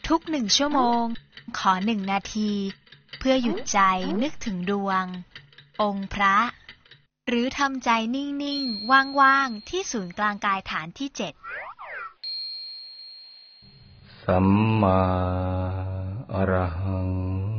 ทุก1 ชั่วโมงขอ1 นาทีเพื่อหยุดใจนึกถึงดวงองค์พระหรือทำใจนิ่งๆว่างๆที่ศูนย์กลางกายฐานที่7 สัมมาอรหัง